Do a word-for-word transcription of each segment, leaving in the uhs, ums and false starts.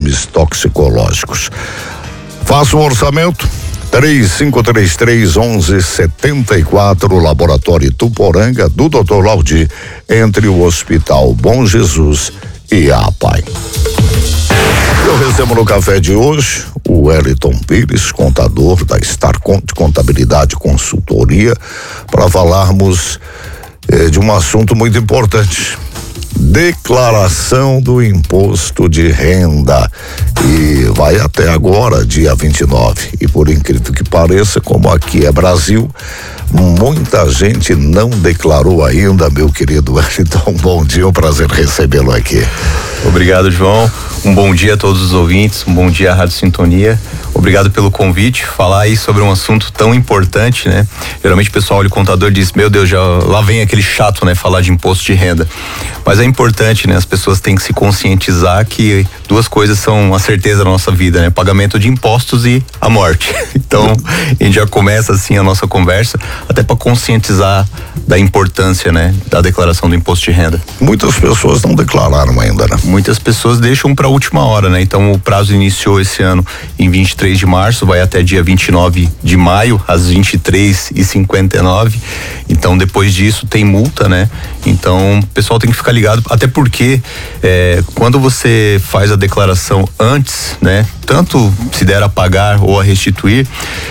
exames toxicológicos. Faça um orçamento. três cinco três três, onze setenta e quatro, Laboratório Tuporanga, do doutor Laudi, entre o Hospital Bom Jesus e a APAI. Eu recebo no café de hoje o Wellington Pires, contador da Starcont Contabilidade e Consultoria, para falarmos eh, de um assunto muito importante. Declaração do imposto de renda, e vai até agora, dia vinte e nove, e por incrível que pareça, como aqui é Brasil, muita gente não declarou ainda. Meu querido Wellington, bom dia, um prazer recebê-lo aqui. Obrigado, João, um bom dia a todos os ouvintes, um bom dia à Rádio Sintonia. Obrigado pelo convite, falar aí sobre um assunto tão importante, né? Geralmente o pessoal olha o contador e diz, meu Deus, já lá vem aquele chato, né? Falar de imposto de renda. Mas é importante, né? As pessoas têm que se conscientizar que duas coisas são a certeza da nossa vida, né? Pagamento de impostos e a morte. Então, a gente já começa assim a nossa conversa, até para conscientizar da importância, né? Da declaração do imposto de renda. Muitas pessoas não declararam ainda, né? Muitas pessoas deixam para a última hora, né? Então, o prazo iniciou esse ano em vinte e três de março, vai até dia vinte e nove de maio, às vinte e três e cinquenta e nove. Então, depois disso tem multa, né? Então, o pessoal tem que ficar ligado, até porque é, quando você faz a declaração antes, né? Tanto se der a pagar ou a restituir,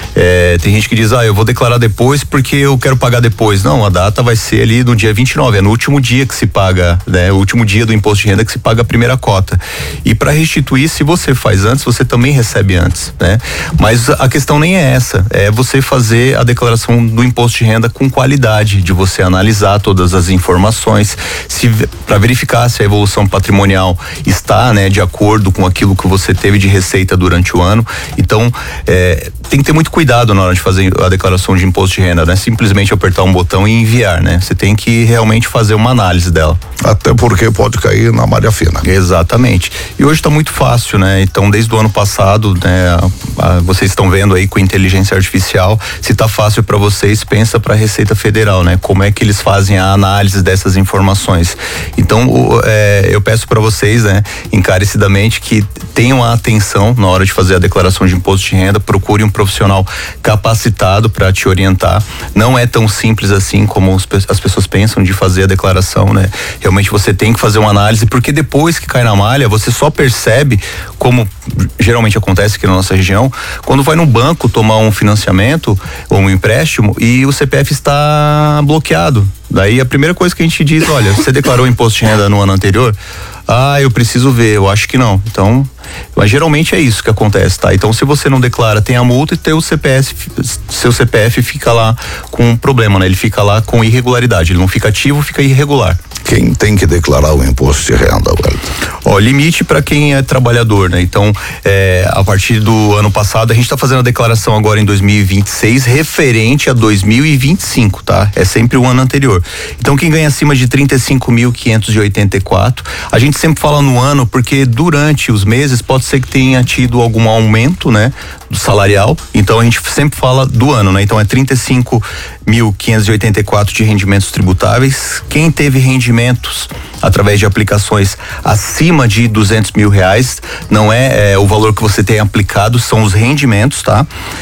é, tem gente que diz, ah, eu vou declarar depois porque eu quero pagar depois. Não, a data vai ser ali no dia vinte e nove, é no último dia que se paga, né? O último dia do imposto de renda que se paga a primeira cota. E para restituir, se você faz antes, você também recebe antes, né? Mas a questão nem é essa, é você fazer a declaração do imposto de renda com qualidade, de você analisar todas as informações, se para verificar se a evolução patrimonial está, né, de acordo com aquilo que você teve de receita durante o ano. Então, é, tem que ter muito cuidado na hora de fazer a declaração de imposto de renda, né? Simplesmente apertar um botão e enviar, né? Você tem que realmente fazer uma análise dela. Até porque pode cair na malha fina. Exatamente. E hoje está muito fácil, né? Então, desde o ano passado, né? A, a, vocês estão vendo aí com inteligência artificial, se tá fácil para vocês, pensa para a Receita Federal, né? Como é que eles fazem a análise dessas informações. Então, o, é, eu peço para vocês, né? Encarecidamente que tenham a atenção na hora de fazer a declaração de imposto de renda, procure um profissional capacitado para te orientar. Não é tão simples assim como os, as pessoas pensam de fazer a declaração, né? Realmente você tem que fazer uma análise, porque depois que cai na malha, você só percebe, como geralmente acontece aqui na nossa região, quando vai no banco tomar um financiamento ou um empréstimo e o C P F está bloqueado. Daí a primeira coisa que a gente diz, olha, você declarou imposto de renda no ano anterior? Ah, eu preciso ver, eu acho que não. Então, mas geralmente é isso que acontece, tá? Então, se você não declara, tem a multa e teu C P F, seu C P F fica lá com um problema, né? Ele fica lá com irregularidade, ele não fica ativo, fica irregular. Quem tem que declarar o imposto de renda, Wellington? Ó, limite para quem é trabalhador, né? Então, é, a partir do ano passado, a gente está fazendo a declaração agora em dois mil e vinte e seis, referente a dois mil e vinte e cinco, tá? É sempre o ano anterior. Então, quem ganha acima de trinta e cinco mil quinhentos e oitenta e quatro, a gente sempre fala no ano, porque durante os meses pode ser que tenha tido algum aumento, né? Do salarial, então a gente sempre fala do ano, né? Então é trinta e cinco mil quinhentos e oitenta e quatro de rendimentos tributáveis. Quem teve rendimentos através de aplicações acima de duzentos mil reais, não é, é o valor que você tem aplicado, são os rendimentos, tá?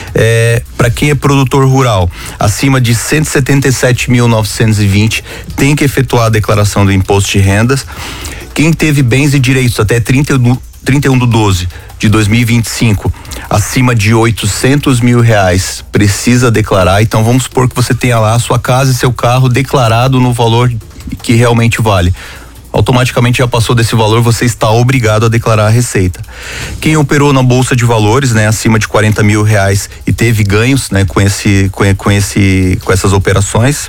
É, para quem é produtor rural, acima de cento e setenta e sete mil novecentos e vinte, tem que efetuar a declaração do imposto de rendas. Quem teve bens e direitos até trinta e um do doze de dois mil e vinte e cinco, acima de oitocentos mil reais, precisa declarar. Então vamos supor que você tenha lá a sua casa e seu carro declarado no valor que realmente vale. Automaticamente já passou desse valor, você está obrigado a declarar a receita. Quem operou na bolsa de valores, né, acima de quarenta mil reais e teve ganhos, né, com esse, com, com esse, com essas operações.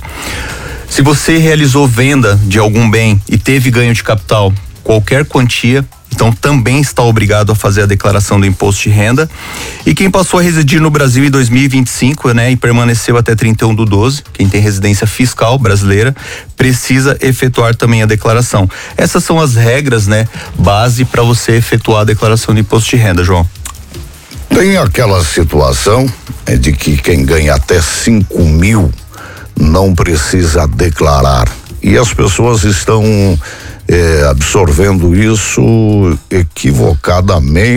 Se você realizou venda de algum bem e teve ganho de capital, qualquer quantia, então também está obrigado a fazer a declaração do imposto de renda. E quem passou a residir no Brasil em dois mil e vinte e cinco, né, e permaneceu até trinta e um do doze, quem tem residência fiscal brasileira, precisa efetuar também a declaração. Essas são as regras, né, base para você efetuar a declaração do imposto de renda, João. Tem aquela situação é, de que quem ganha até cinco mil não precisa declarar. E as pessoas estão é, absorvendo isso equivocadamente.